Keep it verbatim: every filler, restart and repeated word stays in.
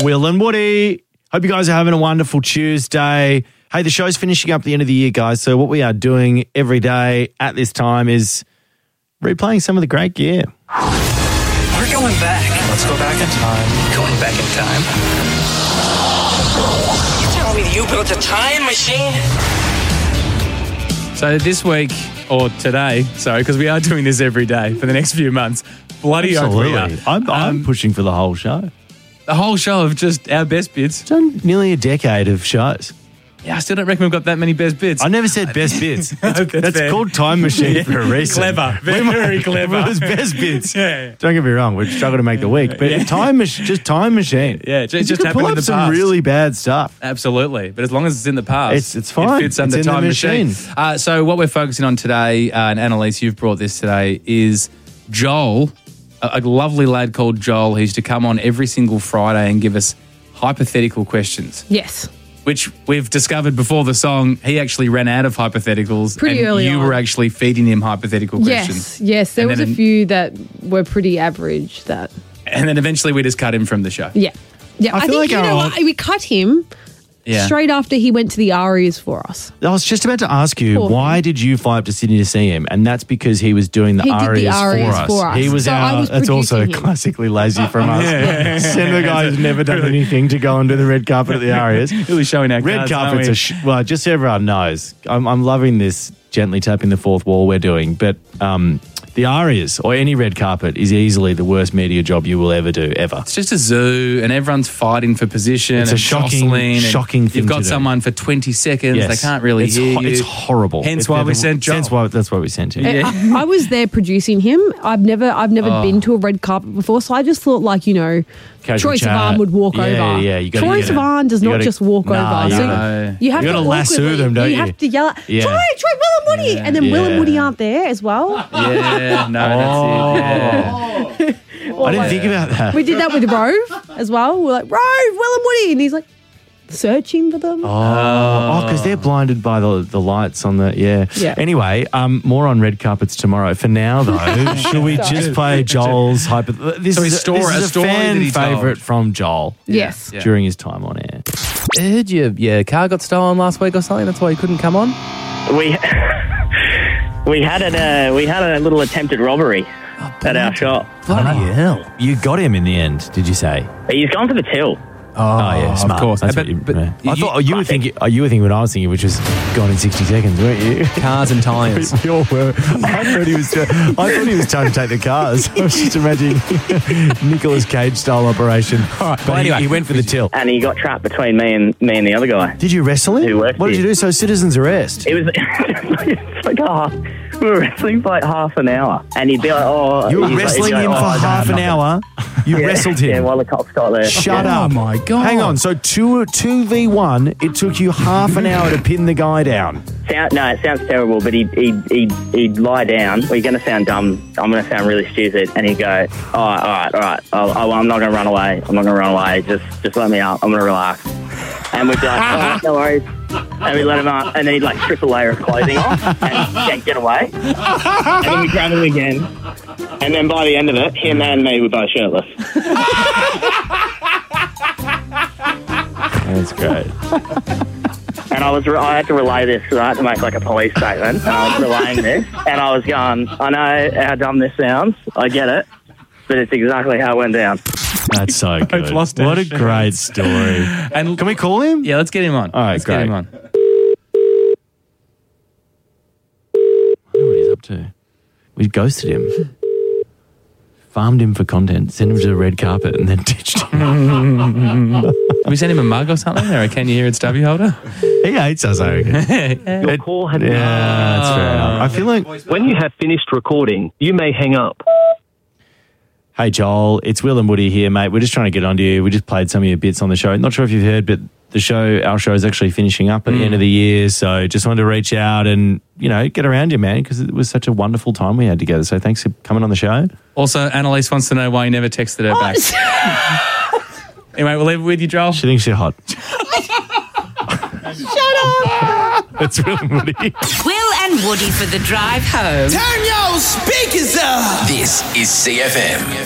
Will and Woody. Hope you guys are having a wonderful Tuesday. Hey, the show's finishing up at the end of the year, guys. So what we are doing every day at this time is replaying some of the great gear. We're going back. Let's go back in time. Going back in time? You telling me you built a time machine? So this week, or today, sorry, because we are doing this every day for the next few months. Bloody oath we are. I'm, I'm Um, pushing for the whole show. The whole show of just our best bits. Done nearly a decade of shows. Yeah, I still don't reckon we've got that many best bits. I never said best bits. That's, That's that's fair. called Time Machine Yeah. for a reason. Clever. Very, very clever. It was best bits. Yeah, yeah. Don't get me wrong, we're struggling to make the week, but Yeah. time mach- just Time Machine. Yeah, ju- You just could happened pull in up the some past. really bad stuff. Absolutely. But as long as it's in the past, It's- it's fine. It fits under It's in the Time Machine. machine. Uh, so what we're focusing on today, uh, and Annalise, you've brought this today, is Joel, a, a lovely lad called Joel. He used to come on every single Friday and give us hypothetical questions. Yes. Which we've discovered before the song, he actually ran out of hypotheticals. Pretty and early you on. were actually feeding him hypothetical questions. Yes, yes. There And was a then- few that were pretty average that, And then eventually we just cut him from the show. yeah. Yeah, I I, feel think, like you know our- what, we cut him Yeah. straight after he went to the Arias for us. I was just about to ask you, Poor why thing. did you fly up to Sydney to see him? And that's because he was doing the He did the arias, arias for, us. for us. He was So I our, was that's also producing him. classically lazy from us. Send the guy who's never done anything to go and do the red carpet at the Arias. Really showing our Red cards, aren't carpets we? are, sh- well, just so everyone knows, I'm, I'm loving this gently tapping the fourth wall we're doing, but um, the Arias or any red carpet is easily the worst media job you will ever do, ever. It's just a zoo, and everyone's fighting for position. It's a and shocking- jostling, and shocking thing You've got to do. someone for twenty seconds; Yes. they can't really it's hear ho- you. It's horrible. Hence It's why we never- sent Joel. Hence why, that's why we sent him. Yeah. I, I was there producing him. I've never, I've never Oh. been to a red carpet before, so I just thought, like, you know, Casual Troy chat. Sivan would walk Yeah, over. yeah, you gotta Troy get it. Sivan does You not gotta- just walk Nah, over. So no. you have You to gotta lasso awkwardly- them, don't you? have to yell, out, Yeah. Troy, Troy, Will and Woody, and then Will and Yeah. Woody aren't there as well. Yeah, no, that's it. Yeah. I didn't think about that. We did that with Rove as well. We're like, Rove, Will and Woody, and he's like searching for them. Oh, because they're blinded by the, the lights on the yeah. Yeah. Anyway, um, more on red carpets tomorrow. For now, though, should we just play Joel's hyper? This So is his story- this is a a story fan that he told. favorite from Joel Yes. Yeah. during his time on air. I heard your, your car got stolen last week or something. That's why you couldn't come on. We we had a uh, we had a little attempted robbery at our shop. Bloody hell! You got him in the end, did you say? He's gone for the till. Oh, yeah, smart. course. That's But- what you, but yeah. I you- thought you were thinking. Oh, you were thinking what I was thinking, which was gone in sixty seconds, weren't you? Cars and tyres. We all were. I thought he was. I thought he was trying to take the cars. I was just imagining Nicolas Cage style operation. All right, but anyway. he, he went for the till. And he got trapped between me and me and the other guy. Did you wrestle him? Who worked What did you here. do? So citizens arrest. It was it's like a half, we were wrestling for like half an hour, and he'd be like, "Oh, You were he's like- he'd wrestling be like, him "Oh, for I don't half have an nothing." hour. You Yeah, wrestled him. Yeah, while the cops got there. Shut Yeah. up. Oh, my God. Hang on. So two two v one. It took you half an hour to pin the guy down. Sound, no, it sounds terrible, but he'd, he'd, he'd, he'd lie down. Well, you're going to sound dumb. I'm going to sound really stupid. And he'd go, all right, all right, all right. I'll, I'll, I'm not going to run away. I'm not going to run away. Just just let me out. I'm going to relax. And we'd be like, all right, no worries. And we'd let him out. And then he'd like strip a layer of clothing off and get, get away. And then we'd grab him again. And then by the end of it, him and me were both shirtless. That's great. And I was, I had to relay this, so I had to make like a police statement, and I was relaying this, and I was going, I know how dumb this sounds, I get it, but it's exactly how it went down. That's so good. lost What our a great story. And Can we call him? Yeah, let's get him on. All right, let's great. get him on. I wonder what he's up to. We ghosted him. Farmed him for content, sent him to the red carpet, and then ditched him. Can we send him a mug or something, or a can you hear it's W holder? He hates us, I reckon. Your call had Yeah, that's fair enough. I feel like, When you have finished recording, you may hang up. hey, Joel, it's Will and Woody here, mate. We're just trying to get onto you. We just played some of your bits on the show. Not sure if you've heard, but the show, our show is actually finishing up at the end of the year. So just wanted to reach out and, you know, get around you, man, because it was such a wonderful time we had together. So thanks for coming on the show. Also, Annalise wants to know why you never texted her back. Anyway, we'll leave it with you, Joel. She thinks you're hot. Shut up! It's Will and Woody. Will and Woody for the drive home. Turn your speakers up. This is C F M.